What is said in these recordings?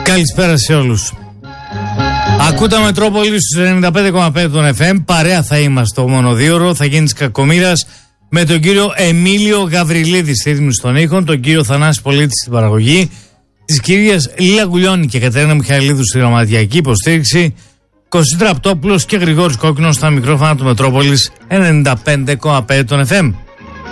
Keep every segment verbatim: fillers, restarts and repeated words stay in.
Καλησπέρα σε όλους. Ακούτε Μετρόπολη στους ενενήντα πέντε κόμμα πέντε των εφ εμ. Παρέα θα είμαστε το μονοδίωρο. Θα γίνει της κακομοίρας με τον κύριο Εμίλιο Γαβριλίδη στη ρύθμιση των ήχων, τον κύριο Θανάση Πολίτη στην παραγωγή, της κυρίας Λίλα Γκουλιώνη και Κατερίνα Μιχαηλίδου στη γραμματιακή υποστήριξη, Κωστής Ραπτόπουλος και Γρηγόρης Κόκκινος στα μικρόφωνα του Μετρόπολης ενενήντα πέντε κόμμα πέντε των εφ εμ.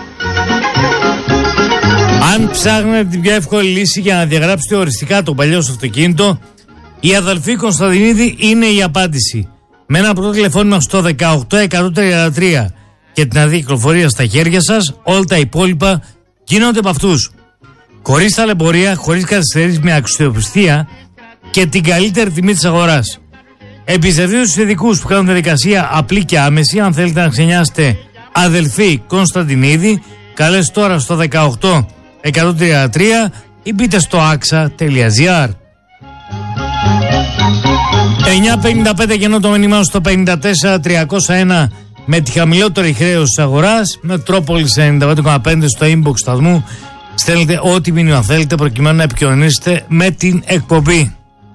Αν ψάχνετε την πιο εύκολη λύση για να διαγράψετε οριστικά το παλιό σου αυτοκίνητο, η αδελφή Κωνσταντινίδη είναι η απάντηση. Με ένα πρώτο τηλεφώνημα στο δεκαοκτώ εκατόν τριάντα τρία και την άδεια κυκλοφορία στα χέρια σας, όλα τα υπόλοιπα γίνονται από αυτούς. Χωρίς ταλαιπωρία, χωρίς καθυστερήσεις, με αξιοπιστία και την καλύτερη τιμή της αγοράς. Εμπιστευτείτε στους ειδικούς που κάνουν διαδικασία απλή και άμεση. Αν θέλετε να ξενιάσετε αδελφή Κωνσταντινίδη, καλέστε τώρα στο δεκαοκτώ εκατόν τριάντα τρία ή μπείτε στο axa τελεία gr. εννιά πενήντα πέντε και ενώ το μήνυμά στο πενήντα τέσσερα τριακόσια ένα με τη χαμηλότερη χρέωση της αγοράς. Μετρόπολης ενενήντα πέντε κόμμα πέντε στο inbox σταθμού. Στέλνετε ό,τι μήνυμα θέλετε προκειμένου να επικοινωνήσετε με την εκπομπή.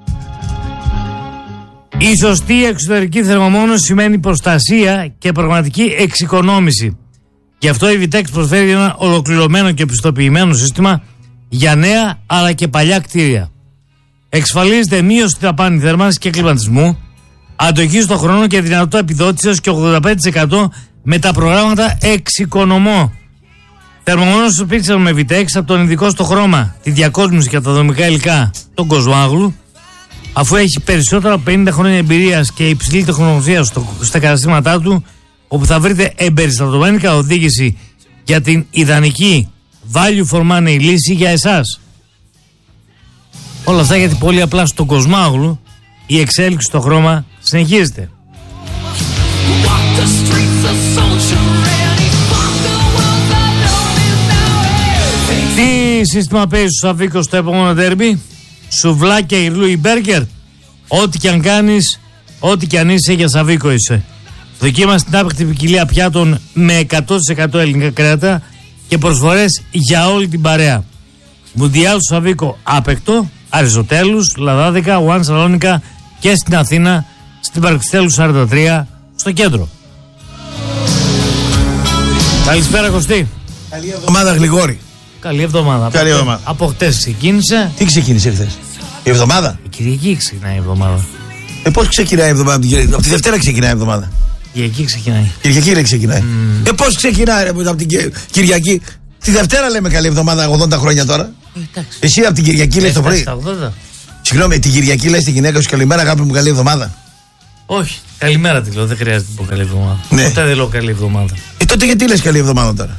Η σωστή εξωτερική θερμομόνωση σημαίνει προστασία και πραγματική εξοικονόμηση. Γι' αυτό η Vitex προσφέρει ένα ολοκληρωμένο και πιστοποιημένο σύστημα για νέα αλλά και παλιά κτίρια. Εξασφαλίζεται μείωση στη δαπάνη θέρμανσης και κλιματισμού, αντοχή στον χρόνο και δυνατότητα επιδότησης και ογδόντα πέντε τοις εκατό με τα προγράμματα Εξοικονομώ. Θερμομόνωση του Pixel με Vitex από τον ειδικό στο χρώμα, τη διακόσμηση και τα δομικά υλικά, τον Κοσμάγλου, αφού έχει περισσότερα από πενήντα χρόνια εμπειρίας και υψηλή τεχνολογία στα καταστήματά του, όπου θα βρείτε εμπεριστατωμένη καθοδήγηση για την ιδανική value for money λύση για εσάς. Όλα αυτά γιατί πολύ απλά στον Κοσμάγλου η εξέλιξη στο χρώμα συνεχίζεται. Τι σύστημα παίζει στο Σαββίκο στο επόμενο ντέρμπι? Σουβλάκια, ηρλού ή μπέργκερ? Ό,τι και αν κάνεις, ό,τι και αν είσαι, για Σαββίκο είσαι. Δοκίμασε την άπεκτη ποικιλία πιάτων με εκατό τοις εκατό ελληνικά κρέατα και προσφορές για όλη την παρέα. Μουντιάλ στο Σαββίκο άπεκτο, Αριστοτέλους, Λαδάδικα, Ουάν Σαλόνικα και στην Αθήνα, στην Παρκιστέλου σαράντα τρία, στο κέντρο. Καλησπέρα Κωστή. Καλή εβδομάδα Γλιγόρη. Καλή εβδομάδα. Καλή εβδομάδα. Από χτες ξεκίνησε. Τι ξεκίνησε χθες? Η εβδομάδα. Η Κυριακή ξεκινάει η εβδομάδα. Ε, πώς ξεκινάει η εβδομάδα? Από τη Δευτέρα ξεκινάει η εβδομάδα. Κυριακή ξεκινάει. Κυριακή λέει ξεκινάει. Mm. Ε, πώς ξεκινάει ρε, από την Κυριακή? Τη Δευτέρα λέμε καλή εβδομάδα ογδόντα χρόνια τώρα. Ε, Εσύ από την Κυριακή λες το πρωί. Συγγνώμη, την Κυριακή λες τη γυναίκα σου καλημέρα, αγάπη μου, καλή εβδομάδα? Όχι, καλημέρα τη λέω, δεν χρειάζεται να πω καλή εβδομάδα. Ναι. Ποτέ δεν λέω καλή εβδομάδα. Ε, τότε γιατί λες καλή εβδομάδα τώρα?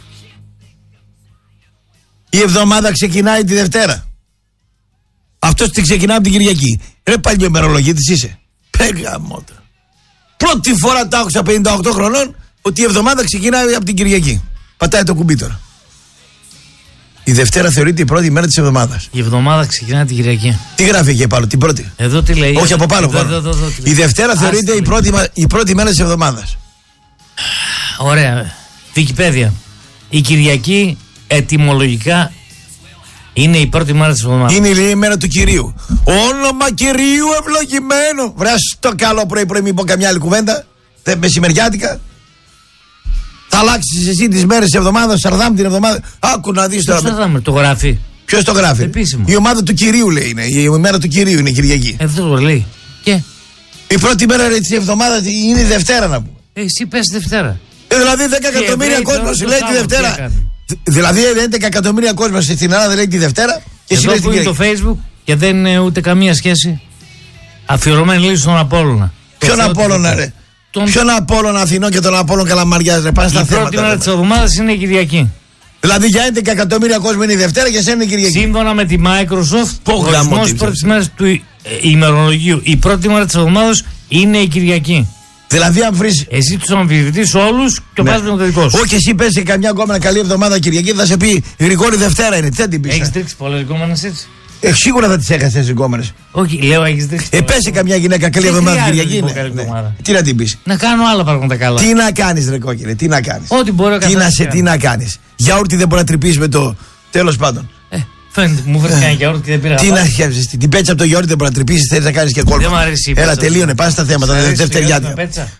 Η εβδομάδα ξεκινάει τη Δευτέρα. Αυτός τη ξεκινάει από την Κυριακή. Ρε πάλι με ημερολογίτης είσαι. Πέγα μότα. Πρώτη φορά τα άκουσα πενήντα οκτώ χρονών ότι η εβδομάδα ξεκινάει από την Κυριακή. Πατάει το κουμπί τώρα. Η Δευτέρα θεωρείται η πρώτη μέρα της εβδομάδας. Η εβδομάδα ξεκινάει την Κυριακή. Τι γράφει εκεί πάνω, την πρώτη? Εδώ τι λέει? Όχι από πάνω. Εδώ, εδώ, εδώ, εδώ, η Δευτέρα θεωρείται η πρώτη, η πρώτη μέρα της εβδομάδας. Ωραία. Βικιπέδια. Η Κυριακή ετυμολογικά είναι η πρώτη μέρα της εβδομάδας. Είναι η μέρα του Κυρίου. Όνομα Κυρίου ευλογημένο. Βρες το καλό πρωί-πρωί, μην πω καμιά άλλη κουβέντα. Δεν μεσημεριάτικα. Θα αλλάξεις εσύ τις μέρες της εβδομάδας, Σαρδάμ την εβδομάδα. Άκου να δεις τώρα. Σαρδάμ το γράφει. Ποιος το γράφει? Επίσημο. Η ομάδα του Κυρίου λέει είναι. Η μέρα του Κυρίου είναι η Κυριακή. Ε, αυτό το λέει. Και η πρώτη μέρα της εβδομάδας είναι η Δευτέρα να πούμε. Ε, εσύ πες Δευτέρα. Ε, δηλαδή δέκα εκατομμύρια κόσμος λέει τη Δευτέρα. Δηλαδή έντεκα εκατομμύρια κόσμος στην Ελλάδα λέει τη Δευτέρα. Και εδώ που είναι το Facebook και δεν είναι ούτε καμία σχέση. Αφιερωμένη λύση στον Απόλλωνα. Ποιον Απόλλωνα ρε? Τον... Ποιον Απόλλωνα Αθηνών και τον Απόλλωνα Καλαμαριάς ρε? Πάνε στα θέματα. Η πρώτη μέρα της εβδομάδας είναι η Κυριακή. Δηλαδή για έντεκα εκατομμύρια κόσμο είναι η Δευτέρα και εσένα είναι η Κυριακή. Σύμφωνα με τη Microsoft, ο ορισμός της πρώτης μέρας του ε, ημερολογίου, η πρώτη μέρα της εβδομάδας είναι η Κυριακή. Δηλαδή αν βρεις... Εσύ τους αμφισβητείς όλους και ναι. Πας με το δικό σου. Όχι, εσύ πες σε καμιά γκόμενα καλή εβδομάδα Κυριακή, θα σε πει Γρηγόρη Δευτέρα είναι. Τι θα την πεις? Έχεις τρίξει πολλές γκόμενες έτσι? Ε, σίγουρα θα τις έχασες οι γκόμενες. Όχι, λέω έχεις τρίξει. Ε, πες σε καμιά γυναίκα καλή εβδομάδα Κυριακή. Ναι. Ναι. Τι να την πεις? Να κάνω άλλα πράγματα καλά. Τι να κάνεις ρε κόκκινε, τι να κάνεις? Ό,τι μπορώ να κάνω. Τι να κάνεις? Γιαούρτι δεν μπορεί να τρυπήσεις με το τέλος πάντων. Ε. Φαίνεται, μου φέρνει κανένα γιαούρτι και δεν πήρα. Τι να φτιάξει, την πέτσα από το γιαούρτι δεν μπορεί να τρυπήσει, θέλει να κάνει και κόλπα. Δεν μου αρέσει η πέτσα. Έλα, τελείωνε, πάνε στα θέματα. Δευτεριάτια.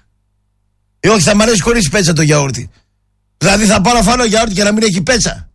Ε, όχι, θα μ' αρέσει χωρίς πέτσα το γιαούρτι. Δηλαδή θα πάω να φάω γιαούρτι και να μην έχει πέτσα.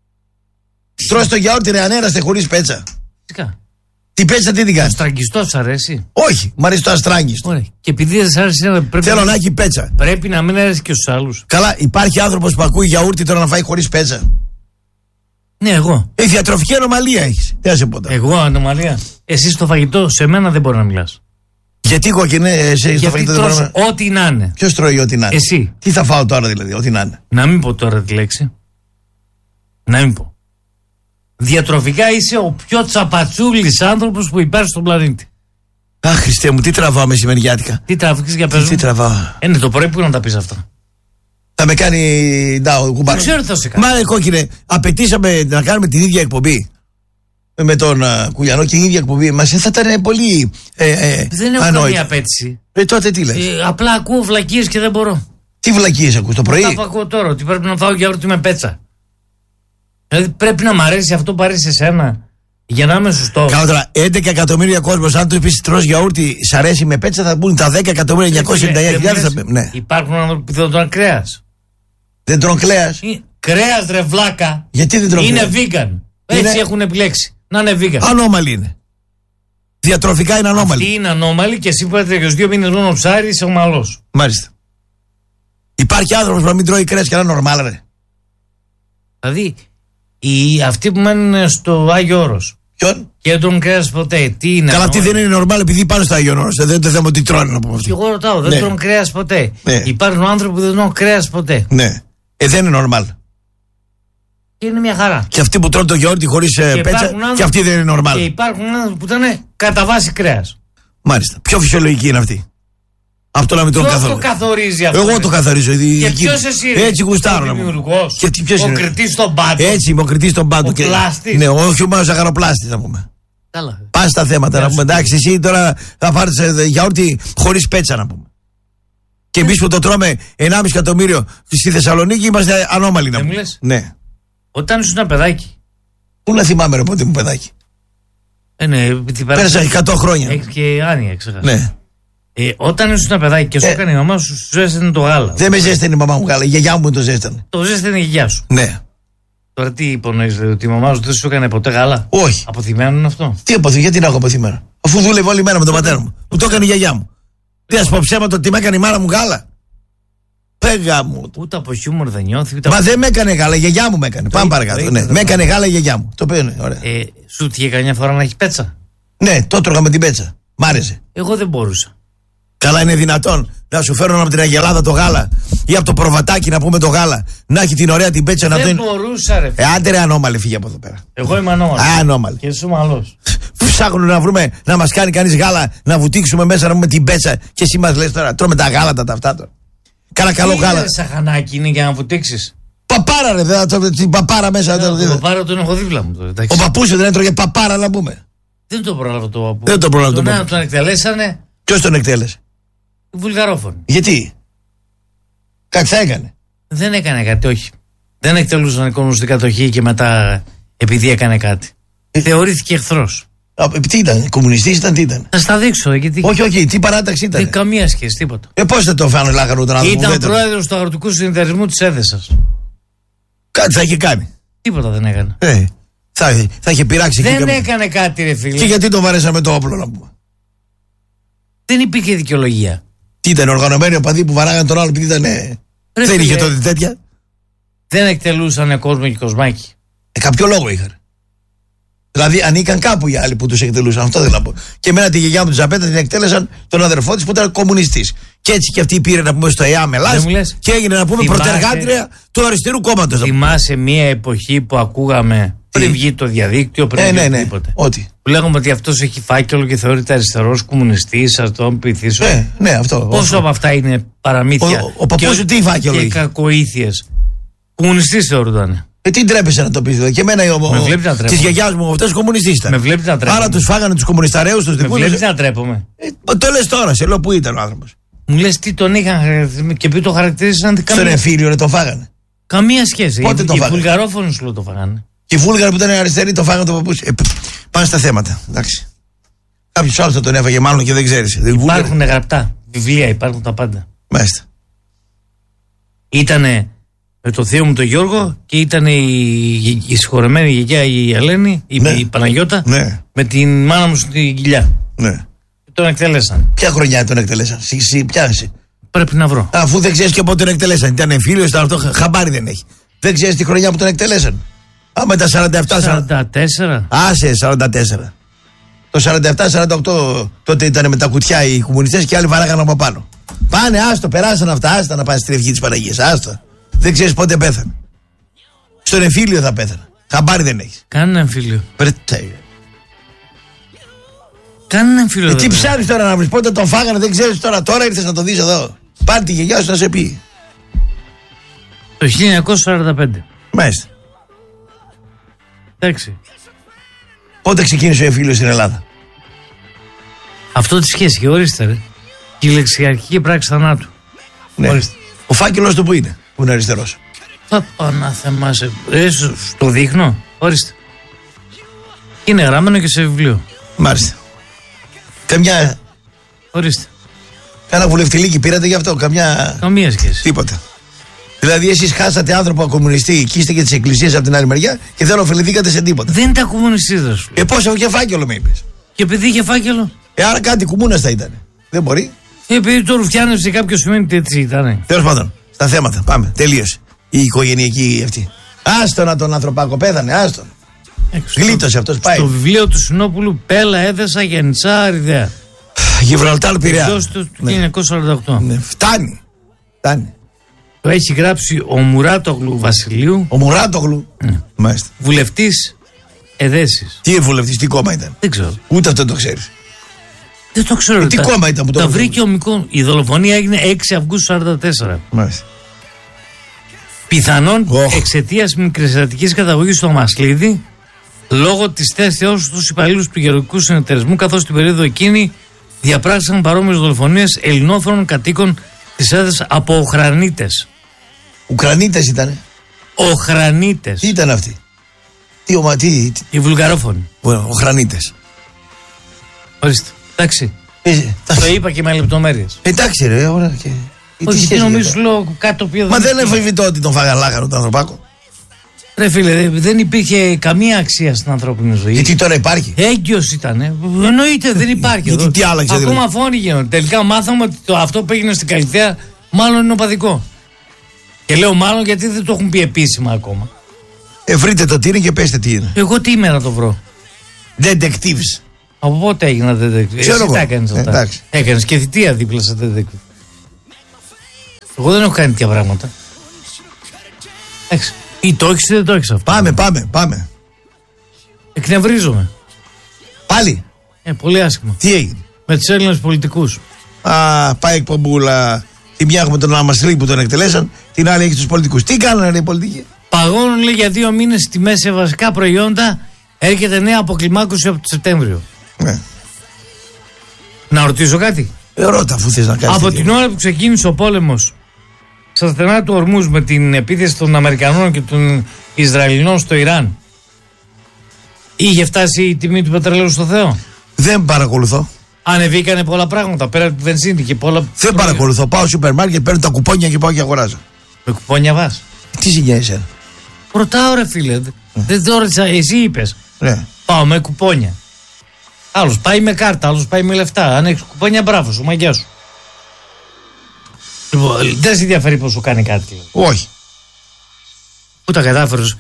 Τρως το γιαούρτι ρε ανέραστε χωρίς πέτσα. Φυσικά. Τι πέτσα τι την κάνει. Αστραγγιστό σ' αρέσει. Όχι, μ' αρέσει το αστράγγιστο. Ωραία. Και επειδή δεν σ' αρέσει, πρέπει θέλω να έχει πέτσα. Πρέπει να μην αρέσει και στους άλλους. Καλά, υπάρχει άνθρωπος που ακούει γιαούρτι τώρα να φάει χωρίς πέτσα. Ναι, εγώ. Η διατροφική ανομαλία έχεις. Τι να σε πω τώρα. Εγώ ανομαλία. Εσύ στο φαγητό, σε μένα δεν μπορεί να μιλάς. Γιατί κοκκινέ, εσύ στο φαγητό δεν μπορεί να. Ό,τι να είναι. Ποιος τρώει ό,τι να είναι. Εσύ. Τι θα φάω τώρα δηλαδή, ό,τι να είναι. Να μην πω τώρα τη λέξη. Να μην πω. Διατροφικά είσαι ο πιο τσαπατσούλης άνθρωπος που υπάρχει στον πλανήτη. Αχ, Χριστέ μου, τι τραβάω μεσημεριάτικα. Τι τραβήξεις για πες μου. Τι τραβάω. Ε, ναι, το πρωί που να τα πεις αυτά. Θα με κάνει. Να, ο κουμπάρος. Δεν ξέρω τι θα σε κάνει. Μα κόκκινε, απαιτήσαμε να κάνουμε την ίδια εκπομπή με τον uh, Κουλιανό και η ίδια εκπομπή μας. Θα ήταν πολύ. Ε, ε, δεν έχω ανόητο. καμία απέτηση. Ε, τότε τι λες. Ε, απλά ακούω βλακίες και δεν μπορώ. Τι βλακίες ακούς το πρωί. Αυτά που ακούω τώρα, ότι πρέπει να φάω γιαούρτι με πέτσα. Δηλαδή πρέπει να μ' αρέσει αυτό που αρέσει εσένα για να είμαι σωστό. Καλά τώρα, έντεκα εκατομμύρια κόσμος, αν του πεις τρως γιαούρτι, σ' αρέσει με πέτσα, θα μπουν τα δέκα εκατομμύρια εννιακόσιες ενενήντα εννιά χιλιάδες. Ναι. Υπάρχουν άνθρωποι που δεν τρώνε κρέας. Δεν τρώνε κρέας. Κρέας ρε βλάκα. Γιατί δεν τρώνε κρέας. Είναι vegan. Έτσι είναι... έχουν επιλέξει. Να είναι vegan. Ανώμαλοι είναι. Διατροφικά είναι ανώμαλοι. Αυτή είναι ανώμαλοι και εσύ που έτρεχες δύο μήνες μόνο ψάρι είσαι ομαλός. Μάλιστα. Υπάρχει άνθρωπος που να μην τρώει κρέας και να είναι νορμάλ ρε. Δηλαδή οι, αυτοί που μένουν στο Άγιο Όρος. Ποιον? Και δεν τρώνε κρέας ποτέ. Τι είναι. Καλά, αυτοί δεν είναι νορμάλ επειδή πάνε στο Άγιο Όρος. Δεν είναι το θέμα ότι τρώνε να πούμε αυτό. Και εγώ ρωτάω, δεν ναι. τρώνε κρέας ποτέ. Ναι. Υπάρχουν άνθρωποι που δεν τρώνε κρέας ποτέ. Ναι. Ε, δεν είναι νορμάλ. Και είναι μια χαρά. Και αυτοί που τρώνε το γιαούρτι χωρίς πέτσα, άνθρωποι... και αυτοί δεν είναι νορμάλ. Και υπάρχουν άνθρωποι που ήταν κατά βάση κρέας. Μάλιστα. Πιο φυσιολογική είναι αυτή. Αυτό να μην τον καθορίζει. Ποιος το καθορίζει αυτό. Εγώ το καθορίζω. Και ποιος εσύ είναι. Έτσι γουστάρω. Ο δημιουργός. Και ποιος ο είναι. κριτής στον πάντο. Έτσι, ο κριτής στον πάντο. Ο και... πλάστης. Ναι, όχι ο ζαχαροπλάστης να πούμε. Καλά. Πας στα θέματα να πούμε. Εντάξει, εσύ τώρα θα πάρεις γιαούρτι χωρίς πέτσα να πούμε. Και εμείς που το τρώμε ενάμιση εκατομμύριο στη Θεσσαλονίκη είμαστε ανώμαλοι να πούμε. Ναι. Όταν ήσουν ένα παιδάκι. Πού να θυμάμαι ρε πότε μου παιδάκι. Ε, ναι, πέρασα εκατό χρόνια. Έχεις και άνοια ξεχάσει. Ναι. Ε, όταν ήσουν ένα παιδάκι και σου ε, έκανε η μαμά σου, σου ζέστανε το γάλα. Δεν με ζέστανε η μαμά μου γάλα, η γιαγιά μου το ζέστανε. Το ζέστανε η γιαγιά σου. Ναι. Τώρα τι υπονοείς, ότι η μαμά σου δεν σου έκανε ποτέ γάλα. Όχι. Αποθυμένο είναι αυτό. Τι αποθυμένο, γιατί να έχω αποθυμένο. Αφού δούλευε όλη μέρα με τον πατέρα μου. Που το έκανε η γιαγιά μου. Τι ας πω ψέματα ότι με έκανε η μάνα μου γάλα. Πέγα μου. Ούτε από χιούμορ δεν νιώθει. Ούτε Μα από... δεν με έκανε γάλα, η γιαγιά μου με έκανε. Πάμε παρακάτω. Ναι. Με έκανε γάλα η γιαγιά μου. Το παίρνει, ωραία. Ε, σου τύχε καμιά φορά να έχει πέτσα. Ναι, το τρώγα με την πέτσα. Μ' άρεσε. Εγώ δεν μπορούσα. Καλά, είναι δυνατόν να σου φέρουν από την Αγελάδα το γάλα ή από το προβατάκι να πούμε το γάλα, να έχει την ωραία την πέτσα να το. Δεν μπορούσα, ρε. Ε, άντε ρε, ανώμαλε, φύγε από εδώ πέρα. Εγώ είμαι ανώμαλο. Α, ανώμαλε. Και εσύ μαλός. Ψάχνουν να βρούμε να μας κάνει κανείς γάλα, να βουτήξουμε μέσα να πούμε την πέτσα και εσύ μας λες τώρα, τρώμε τα γάλατα τα αυτά τώρα. Κάνα καλό τι γάλα. Τι σαχανάκι είναι για να βουτήξεις. Παπάρα ρε, δεν θα την παπάρα μέσα. Το παπάρα τον έχω δίπλα μου τώρα. Ο παππούς δεν έτρωγε παπάρα να πούμε. Δεν το πρόλαβε το παππού. Δεν το πρόλαβε το παππού. Τον εκτελέσανε. Ποιος τον εκτέλεσε? Οι Βουλγαρόφωνοι. Γιατί? Κάτι θα έκανε. Δεν έκανε κάτι, όχι. Δεν εκτελούσαν κόσμο στην κατοχή και μετά επειδή έκανε κάτι. Ε, Θεωρήθηκε εχθρός. Α, τι ήταν, κομμουνιστής ήταν, τι ήταν? Θα στα δείξω. Γιατί... Όχι, όχι, τι παράταξη ήταν? Δεν καμία σχέση, τίποτα. Ε, πώς δεν το φάνε λάχανο τον άνθρωπο? Ήταν πρόεδρος του αγροτικού συνεταιρισμού της Έδεσας. Κάτι θα είχε κάνει. Τίποτα δεν έκανε. Ε, θα, θα είχε πειράξει. Δεν και έκανε κάτι, ρε φίλε. Και γιατί το βαρέσαμε το όπλο να πούμε? Δεν υπήρχε δικαιολογία. Τι ήταν, οργανωμένοι οπαδοί που βαράγανε τον άλλο επειδή ήταν. Ε, δεν φίλε, είχε τότε τέτοια. Δεν εκτελούσαν κόσμο και κοσμάκι. Ε, κάποιο λόγο είχαν. Δηλαδή ανήκαν κάπου οι άλλοι που τους εκτελούσαν. Αυτό δεν να πω. Και εμένα τη γιαγιά μου τη Ζαπέτα την εκτέλεσαν τον αδερφό της που ήταν κομμουνιστής. Και έτσι και αυτή πήρε να πούμε στο ΕΑΜ Ελλάς και έγινε να πούμε θυμάσαι, πρωτεργάτρια του αριστερού κόμματος. Θυμάσαι μια εποχή που ακούγαμε πριν βγει το διαδίκτυο, πριν ε, βγει ναι, ναι, οτιδήποτε. Ότι. Που λέγαμε ότι αυτός έχει φάκελο και θεωρείται αριστερός κομμουνιστής, ας τον πειθήσω. Ναι, ναι, αυτό. Πόσο από αυτά είναι παραμύθια. Ο, ο παππούς σου τι φάκελο και κακοήθειες. Κομμουνιστής θεωρούνταν. Ε, τι τρέπεσαι να το πεις εδώ. Και εμένα ο, ο, της γιαγιάς μου αυτός κομμουνιστής ήταν. Με βλέπεις να τρέπομαι. Άρα τους φάγανε τους κομμουνισταρέους τους δικούς. Με βλέπεις να τρέπομαι. Ε, το λες τώρα, σε λέω που ήταν ο άνθρωπος. Μου λες τι τον είχαν χαρακτηρίσει και ποιοι το χαρακτηρίσαν. Στον εμφύλιο ρε το φάγανε. Καμία σχέση. Πότε οι, το οι φάγανε? Βουλγαρόφωνοι σου το φάγανε. Και οι Βούλγαροι που ήταν αριστεροί το φάγανε το παππούσι. Ε, πάνε στα θέματα. Εντάξει. Κάποιο άλλο θα τον έφαγε μάλλον και δεν ξέρει. Υπάρχουν Βούλγαροι... γραπτά βιβλία, υπάρχουν τα πάντα. Μάλιστα. Ήτανε με το θείο μου τον Γιώργο και ήταν η, η συγχωρεμένη γιαγιά η Ελένη, η, ναι. η Παναγιώτα, ναι. με την μάνα μου στην κοιλιά. Ναι. Τον εκτέλεσαν. Ποια χρονιά τον εκτελέσαν, εσύ, ποια εσύ. Πρέπει να βρω. Αφού δεν ξέρει και πότε τον εκτελέσαν. Ήταν εμφύλιος, ήταν αυτό, χαμπάρι δεν έχει. Δεν ξέρει τη χρονιά που τον εκτελέσαν. Α, με τα σαράντα επτά σαράντα τέσσερα. Άσε, σαράντα τέσσερα. Το σαράντα επτά σαράντα οκτώ τότε ήταν με τα κουτιά οι κομμουνιστές και άλλοι βαράγαν από πάνω. Πάνε, άστο, περάσαν αυτά, άστα να πάνε στην ευχή της Παναγίας. Άστο. Δεν ξέρει πότε πέθανε. Στον εμφύλιο θα πέθανε. Χαμπάρι δεν έχει. Κανένα εμφύλιο. Πρετέι. Κανένα εμφύλιο. Ε, τι ψάχνεις τώρα να βρεις, πότε τον φάγανε, δεν ξέρεις τώρα. Τώρα ήρθες να το δεις εδώ. Πάρε τη γιαγιά σου να σε πει. Το χίλια εννιακόσια σαράντα πέντε. Μάλιστα. Εντάξει. Πότε ξεκίνησε ο εμφύλιος στην Ελλάδα? Αυτό τη σχέση, και ορίστε ρε. Και η λεξιαρχική πράξη θανάτου. Ναι. Ορίστε. Ο φάκελος του που είναι, που είναι αριστερός. Θα πανάθεμάσαι. Ε, το δείχνω. Ορίστε. Είναι γραμμένο και σε βιβλίο. Μάλιστα. Καμιά. Ορίστε. Κάνα βουλευτηλίκι πήρατε γι' αυτό, καμιά. Καμία σχέση. Τίποτα. Δηλαδή, εσείς χάσατε άνθρωπο κομμουνιστή και είστε και τη εκκλησία από την άλλη μεριά και δεν ωφεληθήκατε σε τίποτα. Δεν ήταν κομμουνιστή, σου. Ε, πόσο είχε φάκελο, με είπες. Και επειδή είχε φάκελο. Ε, άρα κάτι κουμούνας θα ήταν. Δεν μπορεί. Ε, επειδή το ρουφιάνευσε κάποιο σημαίνει ότι έτσι ήταν. Τέλος πάντων, στα θέματα. Πάμε. Τελείωσε. Η οικογενειακή αυτή. Άστονα τον ανθρωπάκο, πέθανε, άστον. Γλίτωσε αυτός, πάει. Στο βιβλίο του Συνόπουλου, Πέλα, Έδεσα, Γεννησά, Αριδαία. Γιβραλτάρ, Πειραιά. Το χίλια εννιακόσια σαράντα οκτώ. Ναι. Φτάνει. Φτάνει. Το έχει γράψει ο Μουράτογλου Βασιλείου. Ο Μουράτογλου. Ναι. Μάλιστα. Βουλευτής Εδέσης. Τι βουλευτής, τι κόμμα ήταν. Δεν ξέρω. Ούτε αυτό το ξέρεις. Δεν το ξέρω. Ε, τι τα, κόμμα ήταν που το τα βρήκε ο Μικρό. Η δολοφονία έγινε έξι Αυγούστου σαράντα τέσσερα. Μάλιστα. Πιθανόν Oh. εξαιτίας μικρασιατικής καταγωγής στο Μασλίδι, λόγω της θέσεως στους υπαλλήλους του γεωργικού συνεταιρισμού, καθώς την περίοδο εκείνη διαπράξαν παρόμοιες δολοφονίες ελληνόφωνων κατοίκων της έδρας από Οχρανίτες. Ουκρανίτες ήτανε. Οχρανίτες. Τι ήταν αυτοί. Τι ομα, τι. τι... Οι Βουλγαρόφωνοι. Οχρανίτες. Ορίστε. Εντάξει. Ε, το είπα και με λεπτομέρειες. Εντάξει, ρε, ωραία. Και... Όχι, τι νομίζω σου λέω κάτι το οποίο. Μα δεν εφηβητώ ότι τον φάγανε λάχανο τον ανθρωπάκο. Ρε φίλε, δεν υπήρχε καμία αξία στην ανθρώπινη ζωή. Γιατί τώρα υπάρχει. Έγκυος ήταν. Εννοείται, δεν υπάρχει. Γιατί τι άλλαξε, ακόμα δηλαδή. φόνοι γίνονται. Τελικά μάθαμε ότι το, αυτό που έγινε στην Καλυθέα μάλλον είναι οπαδικό. Και λέω μάλλον γιατί δεν το έχουν πει επίσημα ακόμα. Ε, βρείτε το τι είναι και πέστε τι είναι. Εγώ τι είμαι να το βρω. Detectives. Από πότε έγινα detective. Ξέρω Εσύ εγώ. τα έκανες αυτά. Εντάξει. Έκανες και θητεία δίπλα σε detective. Εγώ δεν έχω κάνει τέτοια πράγματα. Εντάξει. Ή το έχεις ή δεν το έχεις αυτό. Πάμε, πάμε, πάμε. Εκνευρίζομαι. Πάλι. Ε, πολύ άσχημα. Τι έγινε. Με τους Έλληνες πολιτικούς. Α, πάει εκπομπούλα. Τη μια έχουμε τον Αμαστρή που τον εκτελέσαν, την άλλη έχει τους πολιτικούς. Τι κάνανε οι πολιτικοί. Παγώνουν, λέει, για δύο μήνες στη μέση σε βασικά προϊόντα. Έρχεται νέα αποκλιμάκωση από το Σεπτέμβριο. Ναι. Να ρωτήσω κάτι. Ε, ρώτα αφού θες να κάνεις. Από την ώρα που ξεκίνησε ο πόλεμος στα στενά του Ορμούζ με την επίθεση των Αμερικανών και των Ισραηλινών στο Ιράν, είχε φτάσει η τιμή του πετρελαίου στο Θεό. Δεν παρακολουθώ. Ανεβήκανε πολλά πράγματα πέρα από τη βενζίνη και πολλά. Δεν παρακολουθώ. Πάω στο σούπερ μάρκετ, παίρνω τα κουπόνια και πάω και αγοράζω. Με κουπόνια βάς. Τι ζυγιά εσένα. Ρωτάω, ρε φίλε. Δεν το ρώτησα, εσύ είπες. Ναι. Πάω με κουπόνια. Άλλος πάει με κάρτα, άλλος πάει με λεφτά. Αν έχεις κουπόνια, μπράβο σου, μαγιά σου. Λοιπόν, δεν σε ενδιαφέρει πόσο κάνει κάτι. Δηλαδή. Όχι. Πού τα κατάφερες.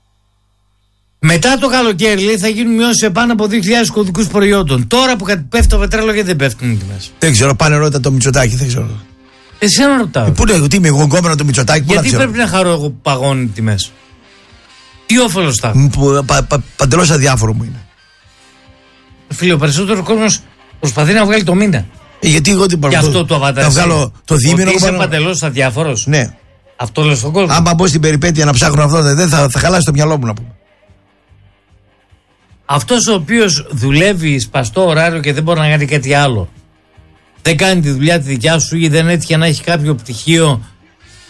Μετά το καλοκαίρι, λέει, θα γίνουν μειώσεις σε πάνω από δύο χιλιάδες κωδικούς προϊόντων. Τώρα που πέφτει το πετρέλαιο, γιατί δεν πέφτουν οι τιμές. Δεν ξέρω, πάνε ρώτα το Μητσοτάκη, δεν ξέρω. Εσένα ρωτάω. Ε, πού είναι, τι είμαι εγώ γκόμενο το Μητσοτάκη, πού γιατί να πρέπει να χαρώ εγώ που παγώνουν οι τιμές. Τι όφελος θα έχω. πα, πα, πα, Παντελώς αδιάφορο μου είναι. Φίλε, ο περισσότερος κόσμος προσπαθεί να βγάλει το μήνα. Ε, γιατί εγώ την Γι' αυτό το αβαντάζω. Να βγάλω το δίμηνο. Ότι είσαι παντελώς αδιάφορος. Ναι. Αυτό λέω στον κόσμο. Άμα μπω στην περιπέτεια να ψάχνω αυτό, δεν θα, θα χαλάσει το μυαλό μου να πούμε. Αυτός ο οποίος δουλεύει σπαστό ωράριο και δεν μπορεί να κάνει κάτι άλλο, δεν κάνει τη δουλειά τη δικιά σου ή δεν έτυχε να έχει κάποιο πτυχίο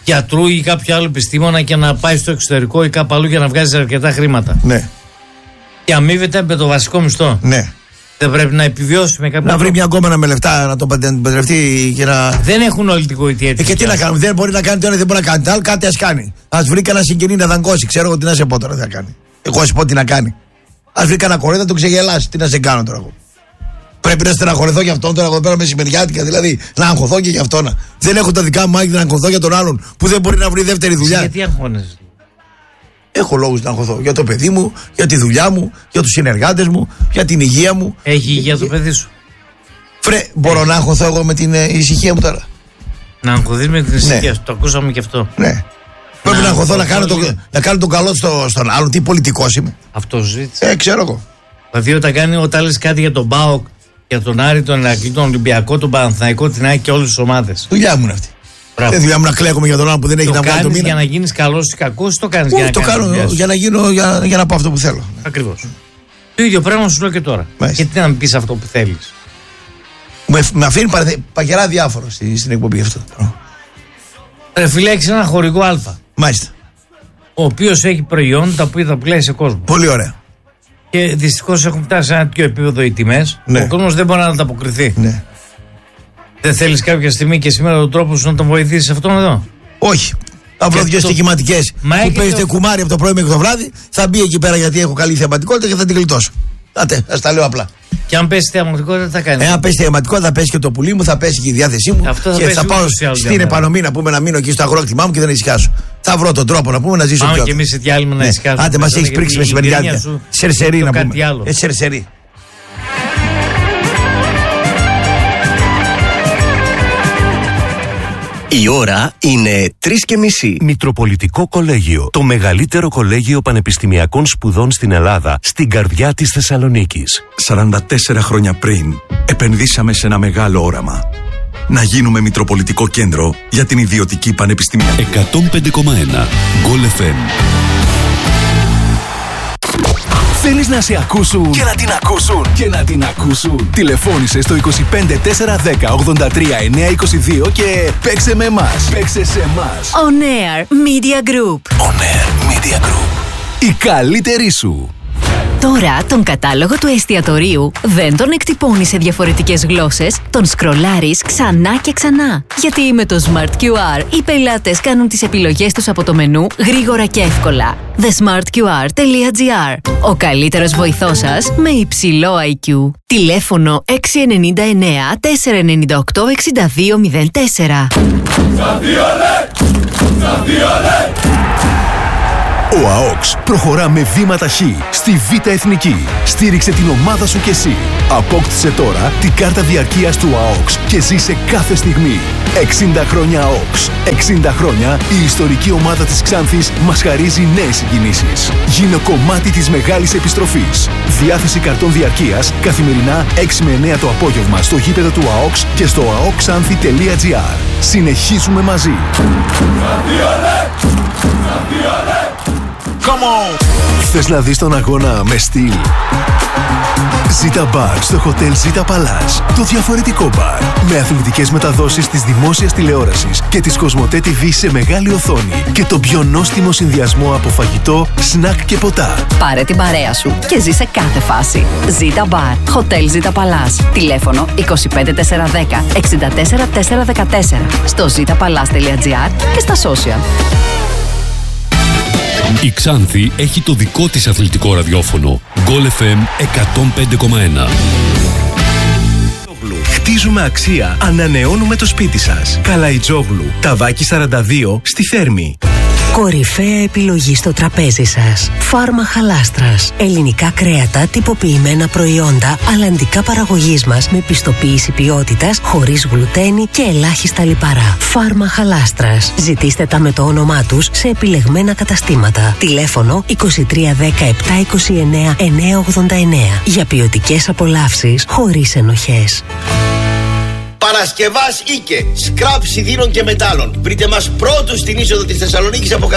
γιατρού ή κάποιο άλλο επιστήμονα και να πάει στο εξωτερικό ή κάπου αλλού για να βγάζει αρκετά χρήματα. Ναι. Και αμείβεται με το βασικό μισθό. Ναι. Δεν πρέπει να επιβιώσει με κάποιο. Να βρει μια γκόμενα με λεφτά να τον παντρευτεί και να. Δεν έχουν όλη την γοητεία έτσι. Ε, και τι να κάνουμε, δεν μπορεί να κάνει το ένα, δεν μπορεί να κάνει το άλλο, κάτι α κάνει. Α βρει κανένα συγγενή να δαγκώσει, ξέρω εγώ τι να σε πω τώρα, τι να κάνει. Εγώ σου πω τι να κάνει. Α βρει κανένα κορέτα να τον ξεγελάσει, τι να σε κάνω τώρα εγώ. Πρέπει να στεναχωρεθώ για αυτόν τώρα εδώ πέρα μεσημεριάτικα, δηλαδή να αγχωθώ και για αυτόν. Δεν έχω τα δικά μου μάγια να αγχωθώ για τον άλλον που δεν μπορεί να βρει δεύτερη δουλειά. Γιατί αγχώνεσαι? Έχω λόγους να αγχωθώ για το παιδί μου, για τη δουλειά μου, για τους συνεργάτες μου, για την υγεία μου. Έχει υγεία το παιδί σου? Φρε, μπορώ Έχει. να αγχωθώ εγώ με την ε, ησυχία μου τώρα? Να αγχωθείς με την ησυχία σου, ναι. Το ακούσαμε και αυτό. Ναι. Πρέπει να αγχωθώ να, να, κάνω το, να κάνω τον καλό στο, στον άλλον. Τι πολιτικός είμαι. Αυτό ζήτησε. Ε, ξέρω εγώ. Δηλαδή όταν, κάνει, όταν λες κάτι για τον ΠΑΟΚ, για τον Άρη, τον Ηρακλή, τον Ολυμπιακό, τον Παναθηναϊκό, την ΑΕΚ και όλες τις ομάδες. Δουλειά μου είναι αυτή. Δεν δουλειά μου να κλαίγομαι για τον άλλο που δεν έχει το να βγάλει το μήνα. Για να γίνεις καλός ή κακός, το κάνεις για να το κάνω για να, γίνω, για, για να πω αυτό που θέλω. Ακριβώς. Το ίδιο πράγμα σου λέω και τώρα. Μάλιστα. Γιατί να μην πεις αυτό που θέλεις. Με, με αφήνει παγερά διάφορο στη, στην εκπομπή αυτό. Ρε φίλε, έχεις ένα χορηγό Α. Μάλιστα. Ο οποίος έχει προϊόντα τα οποία τα πουλάει σε κόσμο. Πολύ ωραία. Και δυστυχώς έχουν φτάσει σε ένα τέτοιο επίπεδο οι τιμές. Ναι. Ο κόσμος δεν μπορεί να ανταποκριθεί. Ναι. Δεν θέλεις κάποια στιγμή και σήμερα τον τρόπο σου να τον βοηθήσεις αυτόν εδώ? Όχι. Θα βρω δύο στοιχηματικές που παίζετε το... κουμάρι από το πρωί μέχρι το βράδυ. Θα μπει εκεί πέρα γιατί έχω καλή θεαματικότητα και θα την γλιτώσω. Άτε, ας τα λέω απλά. Και αν πέσει θεαματικότητα, τι θα κάνει? Εάν πέσει θεαματικότητα, θα πέσει και το πουλί μου, θα πέσει και η διάθεσή μου. Αυτό θα και θα πάω στην επανομή να πούμε να μείνω εκεί στο αγρόκτημά μου και δεν ησυχάσω. Θα βρω τον τρόπο να πούμε να ζήσω πιο. Πάμε και εμείς σε διάλειμμα να ησυχάσουμε. Άντε, μας έχει πρίξει μεσημεριάτικα. Σερσερί να πούμε. Ε, σερσερί. Η ώρα είναι τρεις και μισή. Μητροπολιτικό Κολέγιο. Το μεγαλύτερο κολέγιο πανεπιστημιακών σπουδών στην Ελλάδα, στην καρδιά της Θεσσαλονίκης. σαράντα τέσσερα χρόνια πριν, επενδύσαμε σε ένα μεγάλο όραμα. Να γίνουμε Μητροπολιτικό Κέντρο για την ιδιωτική πανεπιστημιακή. εκατόν πέντε κόμμα ένα Γκολ εφ εμ. Θέλεις να σε ακούσουν και να την ακούσουν και να την ακούσουν. Τηλεφώνησε στο είκοσι πέντε τέσσερα δέκα ογδόντα τρία εννιακόσια είκοσι δύο και παίξε με εμάς. Παίξε σε εμάς. On Air Media Group. On Air Media Group. Η καλύτερη σου. Τώρα τον κατάλογο του εστιατορίου δεν τον εκτυπώνει σε διαφορετικές γλώσσες, τον σκρολάρεις ξανά και ξανά. Γιατί με το Smart κιου αρ οι πελάτες κάνουν τις επιλογές τους από το μενού γρήγορα και εύκολα. the smart q r dot g r. Ο καλύτερος βοηθός σας με υψηλό άι κιου. Τηλέφωνο έξι εννιά εννιά τέσσερα εννιά οκτώ έξι δύο μηδέν τέσσερα. Ο ΑΟΚΣ προχωρά με βήμα ταχύ στη Β' Εθνική. Στήριξε την ομάδα σου κι εσύ. Απόκτησε τώρα την κάρτα διαρκείας του ΑΟΚΣ και ζήσε κάθε στιγμή. εξήντα χρόνια ΑΟΚΣ. εξήντα χρόνια η ιστορική ομάδα της Ξάνθης μας χαρίζει νέες συγκινήσεις. Γίνε κομμάτι της μεγάλης επιστροφής. Διάθεση καρτών διαρκείας καθημερινά έξι με εννιά το απόγευμα στο γήπεδο του ΑΟΚΣ και στο a o k xanthi τελεία g r. Συνεχίζουμε μαζί. Come on! Θες να δεις τον αγώνα με στυλ? Ζήτα Μπαρ στο Hotel Zita Palace. Το διαφορετικό μπαρ. Με αθλητικές μεταδόσεις της δημόσιας τηλεόρασης και της Κοσμοτέ τι βι σε μεγάλη οθόνη. Και το πιο νόστιμο συνδυασμό από φαγητό, σνακ και ποτά. Πάρε την παρέα σου και ζήσε κάθε φάση. Zita Bar. Hotel Zita Palace. Τηλέφωνο είκοσι πέντε τέσσερα δέκα εξήντα τέσσερα τέσσερα δεκατέσσερα. Στο zita palace τελεία g r και στα social. Η Ξάνθη έχει το δικό της αθλητικό ραδιόφωνο. Γκολ εφ εμ εκατόν πέντε κόμμα ένα. Χτίζουμε αξία. Ανανεώνουμε το σπίτι σας. Καλαϊτζόγλου. Ταβάκι σαράντα δύο στη Θέρμη. Κορυφαία επιλογή στο τραπέζι σας. Φάρμα Χαλάστρας. Ελληνικά κρέατα, τυποποιημένα προϊόντα, αλλαντικά παραγωγής μας με πιστοποίηση ποιότητας, χωρίς γλουτένη και ελάχιστα λιπαρά. Φάρμα Χαλάστρας. Ζητήστε τα με το όνομά τους σε επιλεγμένα καταστήματα. Τηλέφωνο είκοσι τρία δέκα επτά είκοσι εννέα εννιακόσια ογδόντα εννέα. Για ποιοτικές απολαύσεις χωρίς ενοχές. Παρασκευάς Ίκε, σκράπ σιδήρων και μετάλλων. Βρείτε μας πρώτους στην είσοδο της Θεσσαλονίκης από